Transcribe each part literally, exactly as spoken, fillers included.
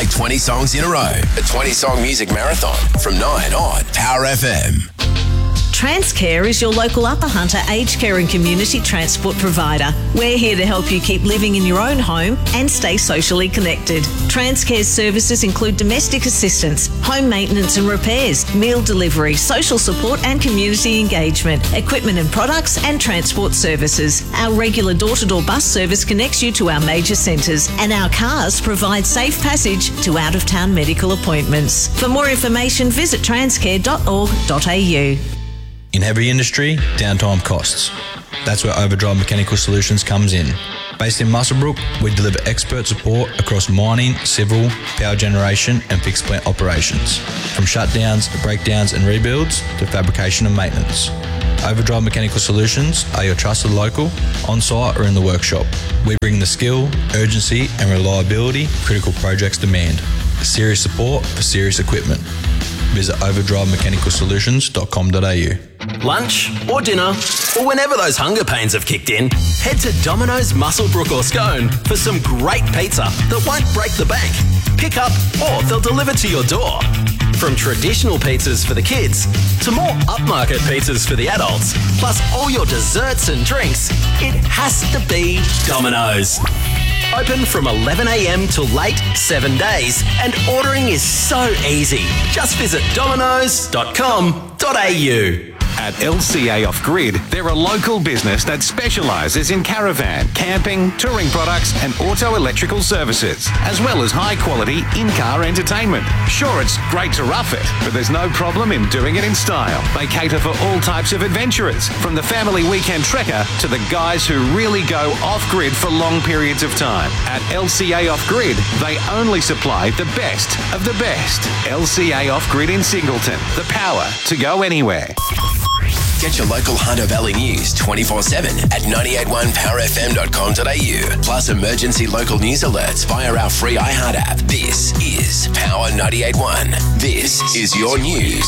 like twenty songs in a row. The twenty song music marathon from nine on Power F M. Transcare is your local Upper Hunter aged care and community transport provider. We're here to help you keep living in your own home and stay socially connected. Transcare's services include domestic assistance, home maintenance and repairs, meal delivery, social support and community engagement, equipment and products and transport services. Our regular door-to-door bus service connects you to our major centres, and our cars provide safe passage to out-of-town medical appointments. For more information, visit transcare dot org dot a u. In heavy industry, downtime costs. That's where Overdrive Mechanical Solutions comes in. Based in Muswellbrook, we deliver expert support across mining, civil, power generation and fixed plant operations. From shutdowns, breakdowns and rebuilds to fabrication and maintenance. Overdrive Mechanical Solutions are your trusted local, on-site or in the workshop. We bring the skill, urgency and reliability critical projects demand. Serious support for serious equipment. Visit overdrive mechanical solutions dot com dot a u. Lunch or dinner, or whenever those hunger pains have kicked in, head to Domino's Muswellbrook or Scone for some great pizza that won't break the bank. Pick up or they'll deliver to your door. From traditional pizzas for the kids to more upmarket pizzas for the adults, plus all your desserts and drinks, it has to be Domino's. Open from eleven a m till late, seven days, and ordering is so easy. Just visit dominos dot com dot a u. At L C A Off Grid, they're a local business that specialises in caravan, camping, touring products and auto electrical services, as well as high-quality in-car entertainment. Sure, it's great to rough it, but there's no problem in doing it in style. They cater for all types of adventurers, from the family weekend trekker to the guys who really go off-grid for long periods of time. At L C A Off Grid, they only supply the best of the best. L C A Off Grid in Singleton, the power to go anywhere. Get your local Hunter Valley news twenty-four seven at nine eight one power f m dot com dot a u. Plus emergency local news alerts via our free iHeart app. This is Power ninety-eight point one. This is your news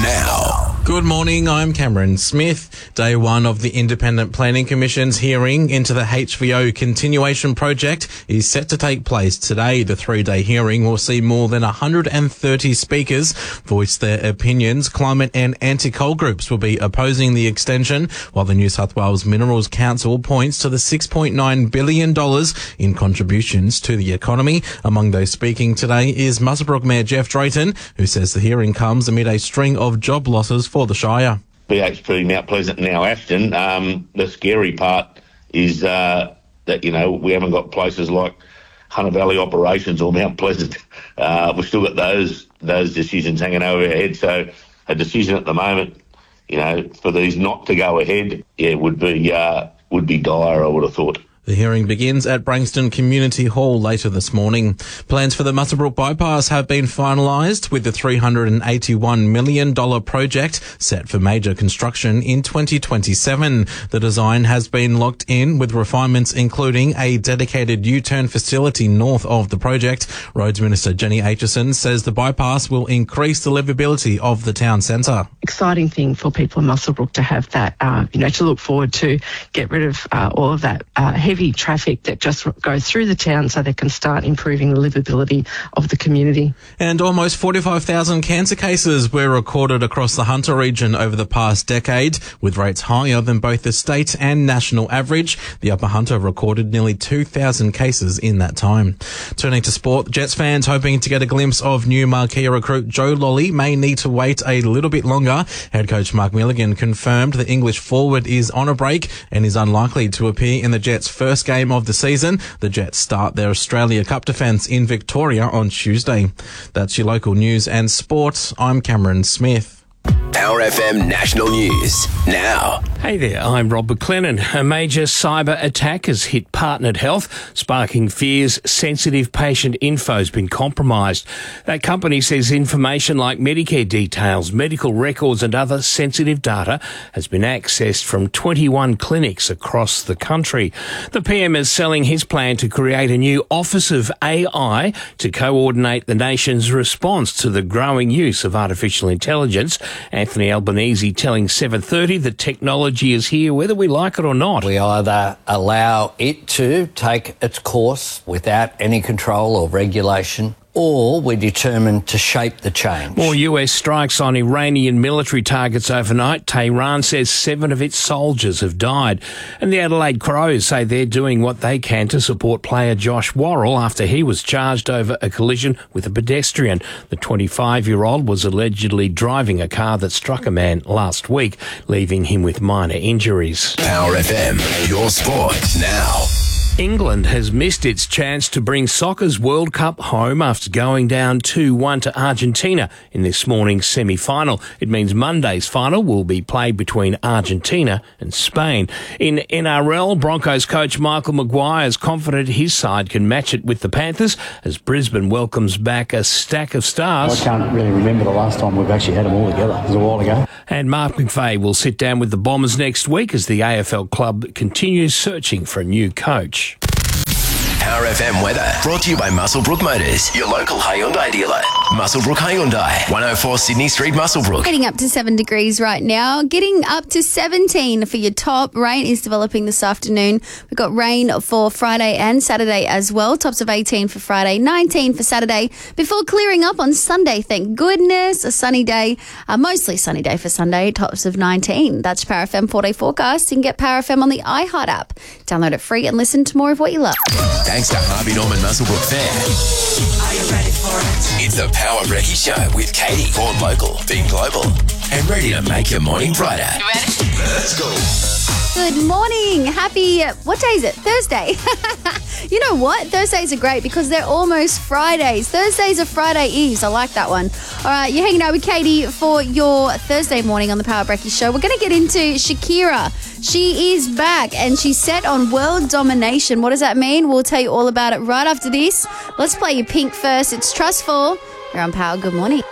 now. Good morning, I'm Cameron Smith. Day one of the Independent Planning Commission's hearing into the H V O continuation project is set to take place today. The three-day hearing will see more than one hundred thirty speakers voice their opinions. Climate and anti-coal groups will be opposing the extension, while the New South Wales Minerals Council points to the six point nine billion dollars in contributions to the economy. Among those speaking today is Muswellbrook Mayor Jeff Drayton, who says the hearing comes amid a string of job losses for the Shire. B H P, Mount Pleasant and now Ashton. Um, the scary part is uh, that, you know, we haven't got places like Hunter Valley Operations or Mount Pleasant. Uh, we've still got those those decisions hanging over our head. So a decision at the moment, you know, for these not to go ahead, yeah, would be uh, would be dire, I would have thought. The hearing begins at Branxton Community Hall later this morning. Plans for the Muswellbrook Bypass have been finalised, with the three hundred eighty-one million dollars project set for major construction in twenty twenty-seven. The design has been locked in, with refinements including a dedicated U-turn facility north of the project. Roads Minister Jenny Aitchison says the bypass will increase the livability of the town centre. Exciting thing for people in Muswellbrook to have that, uh, you know, to look forward to, get rid of uh, all of that uh, heavy traffic that just goes through the town so they can start improving the livability of the community. And almost forty-five thousand cancer cases were recorded across the Hunter region over the past decade, with rates higher than both the state and national average. The Upper Hunter recorded nearly two thousand cases in that time. Turning to sport, Jets fans hoping to get a glimpse of new marquee recruit Joe Lolly may need to wait a little bit longer. Head coach Mark Milligan confirmed the English forward is on a break and is unlikely to appear in the Jets' first game of the season. The Jets start their Australia Cup defence in Victoria on Tuesday. That's your local news and sport. I'm Cameron Smith. Power F M National News now. Hey there, I'm Rob McLennan. A major cyber attack has hit Partnered Health, sparking fears sensitive patient info has been compromised. That company says information like Medicare details, medical records and other sensitive data has been accessed from twenty-one clinics across the country. The P M is selling his plan to create a new Office of A I to coordinate the nation's response to the growing use of artificial intelligence. Anthony Albanese telling seven thirty that technology is here whether we like it or not. We either allow it to take its course without any control or regulation, or we're determined to shape the change. More U S strikes on Iranian military targets overnight. Tehran says seven of its soldiers have died. And the Adelaide Crows say they're doing what they can to support player Josh Worrell after he was charged over a collision with a pedestrian. The twenty-five-year-old was allegedly driving a car that struck a man last week, leaving him with minor injuries. Power F M, your sport now. England has missed its chance to bring soccer's World Cup home after going down two one to Argentina in this morning's semi-final. It means Monday's final will be played between Argentina and Spain. In N R L, Broncos coach Michael Maguire is confident his side can match it with the Panthers as Brisbane welcomes back a stack of stars. I can't really remember the last time we've actually had them all together. It was a while ago. And Mark McVeigh will sit down with the Bombers next week as the A F L club continues searching for a new coach. Power F M weather brought to you by Muswellbrook Motors, your local Hyundai dealer. Muswellbrook Hyundai, one oh four Sydney Street, Muswellbrook. Getting up to seven degrees right now. Getting up to seventeen for your top. Rain is developing this afternoon. We've got rain for Friday and Saturday as well. Tops of eighteen for Friday, nineteen for Saturday. Before clearing up on Sunday, thank goodness. A sunny day, a mostly sunny day for Sunday. Tops of nineteen. That's Power F M four-day forecast. You can get Power F M on the iHeart app. Download it free and listen to more of what you love. Thanks to Harvey Norman Muswellbrook Fair. Are you ready for it? It's the Power Brekkie Show with Katie, born local, being global, and ready to make your morning brighter. You ready? Let's go. Good morning. Happy, what day is it? Thursday. You know what? Thursdays are great because they're almost Fridays. Thursdays are Friday Eves. I like that one. All right, you're hanging out with Katie for your Thursday morning on the Power Brekkie Show. We're going to get into Shakira. She is back and she's set on world domination. What does that mean? We'll tell you all about it right after this. Let's play you Pink first. It's Trustful. You're on Power. Good morning.